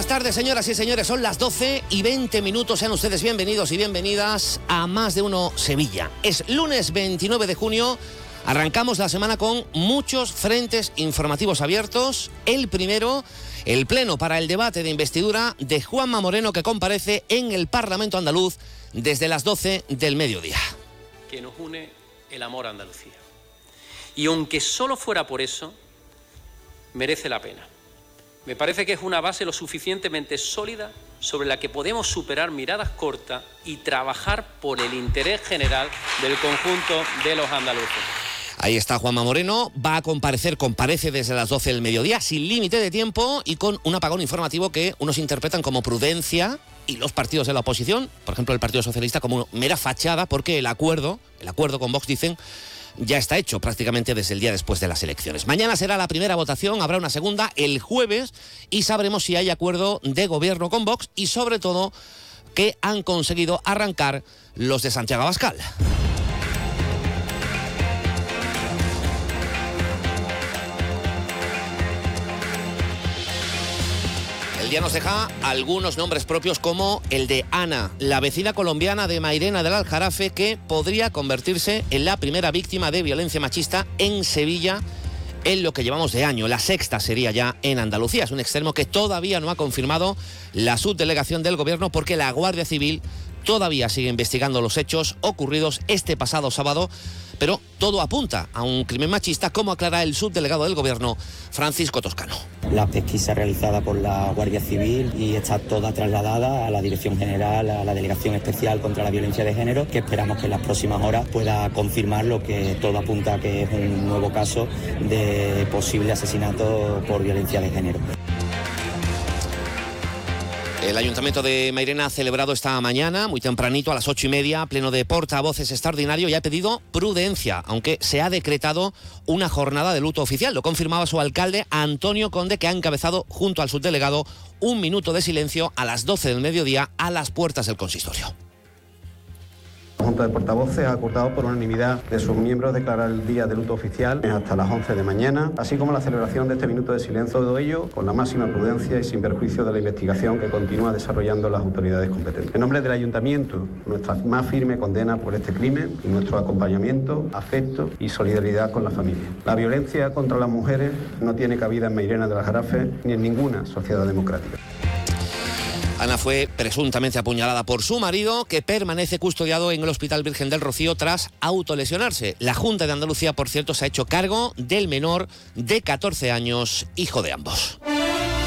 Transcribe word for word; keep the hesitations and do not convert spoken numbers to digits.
Buenas tardes, señoras y señores. Son las doce y veinte minutos. Sean ustedes bienvenidos y bienvenidas a Más de Uno Sevilla. Es lunes veintinueve de junio. Arrancamos la semana con muchos frentes informativos abiertos. El primero, el pleno para el debate de investidura de Juanma Moreno, que comparece en el Parlamento andaluz desde las doce del mediodía. Que nos une el amor a Andalucía. Y aunque solo fuera por eso, merece la pena. Me parece que es una base lo suficientemente sólida sobre la que podemos superar miradas cortas y trabajar por el interés general del conjunto de los andaluces. Ahí está Juanma Moreno, va a comparecer, comparece desde las doce del mediodía, sin límite de tiempo y con un apagón informativo que unos interpretan como prudencia y los partidos de la oposición, por ejemplo el Partido Socialista, como mera fachada, porque el acuerdo, el acuerdo con Vox, dicen, ya está hecho prácticamente desde el día después de las elecciones. Mañana será la primera votación, habrá una segunda el jueves y sabremos si hay acuerdo de gobierno con Vox y sobre todo que han conseguido arrancar los de Santiago Abascal. El día nos deja algunos nombres propios como el de Ana, la vecina colombiana de Mairena del Aljarafe, que podría convertirse en la primera víctima de violencia machista en Sevilla en lo que llevamos de año. La sexta sería ya en Andalucía. Es un extremo que todavía no ha confirmado la subdelegación del gobierno porque la Guardia Civil todavía sigue investigando los hechos ocurridos este pasado sábado, pero todo apunta a un crimen machista, como aclara el subdelegado del gobierno, Francisco Toscano. La pesquisa realizada por la Guardia Civil y está toda trasladada a la Dirección General, a la Delegación Especial contra la Violencia de Género, que esperamos que en las próximas horas pueda confirmar lo que todo apunta a que es un nuevo caso de posible asesinato por violencia de género. El Ayuntamiento de Mairena ha celebrado esta mañana, muy tempranito, a las ocho y media, pleno de portavoces extraordinario y ha pedido prudencia, aunque se ha decretado una jornada de luto oficial. Lo confirmaba su alcalde, Antonio Conde, que ha encabezado junto al subdelegado un minuto de silencio a las doce del mediodía a las puertas del consistorio. La Junta de Portavoces ha acordado por unanimidad de sus miembros declarar el día de luto oficial hasta las once de mañana, así como la celebración de este minuto de silencio, todo ello con la máxima prudencia y sin perjuicio de la investigación que continúa desarrollando las autoridades competentes. En nombre del Ayuntamiento, nuestra más firme condena por este crimen y nuestro acompañamiento, afecto y solidaridad con la familia. La violencia contra las mujeres no tiene cabida en Mairena del Aljarafe ni en ninguna sociedad democrática. Ana fue presuntamente apuñalada por su marido, que permanece custodiado en el Hospital Virgen del Rocío tras autolesionarse. La Junta de Andalucía, por cierto, se ha hecho cargo del menor de catorce años, hijo de ambos.